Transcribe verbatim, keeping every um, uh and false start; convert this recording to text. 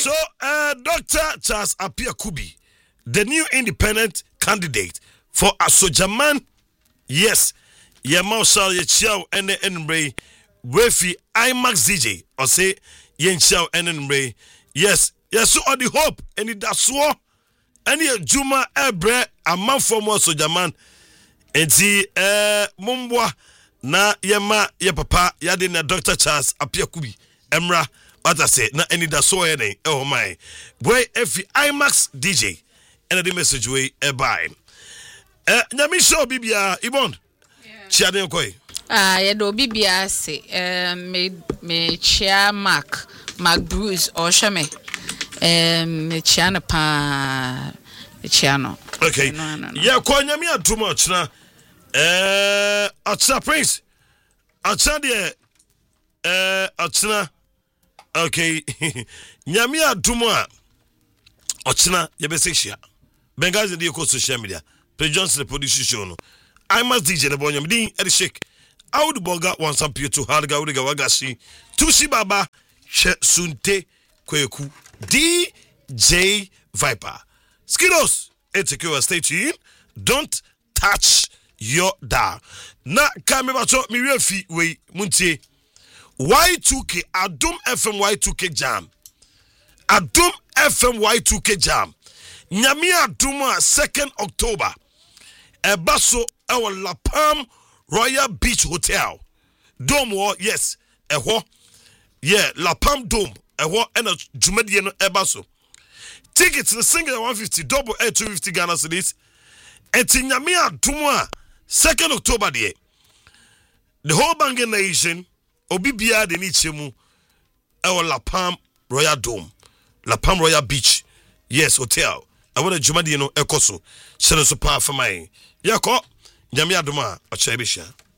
So, uh, Doctor Charles Appiah Kubi, the new independent candidate for Asojaman, yes, Yamau Shal Yechiao and the Enray, Wefi IMAX D J, or say Yenchiao and Enray, yes, yes, so all the hope, and it does so, and your Juma Ebre, a month for more Sojaman, and see, uh, Mumbwa, na Yama, ya papa, Yadina Doctor Charles Appiah Kubi, Emra. What I say, na any da so any oh my boy F IMAX D J and the message way e buy. Eh nyami show bibia Ibon. Chia den koi. Ah ye do bibia say eh me me chia Mark Mark Bruce or shame. Eh me chia na pa chia no. Okay. No, no, no. Yeah ko nyami too much na. Eh Atsa Prince. Atsa de eh Atsa okay, Nyamia Duma Ochina Yabesexia. Benghazi the Eco social media. Pre Johnson the producer show. I must D J the Bonyam Ding at the shake. I would boga one some peer to Harga Uga Wagashi. Tushi Baba Sunte Kweku D J Viper. Skidos, it's a stay tuned. Don't touch your dial. Na Kamibato Miriafi we Muntie. Y two K Adum F M Y two K jam. Adum F M Y two K jam. Nyami Aduma second October. Ebaso our La Palm Royal Beach Hotel. Dome war, yes. Eho. Yeah, La Palm Dome. Eho and a Jumedian Ebaso. Tickets the single one fifty, double A two fifty Ghana cedis. And Nyami Aduma second October day. The whole Bangin Nation. Obi bia de ni chemu e La Palm Royal Dome, La Palm Royal Beach, yes hotel. I want a Jumadi no ekoso. Sene so pa for my. Yako, nyame adoma o chebisha.